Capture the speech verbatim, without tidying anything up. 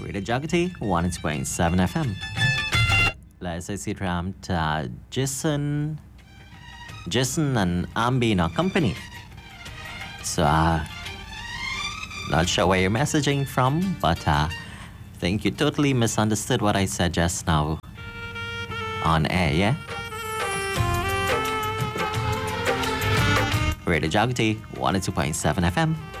Radio Jagati one oh two point seven F M. Let's say Ram to Jason, Jason and Ambi in our company. So, uh, not sure where you're messaging from, but uh, I think you totally misunderstood what I said just now on air, yeah? Radio Jagati one oh two point seven F M.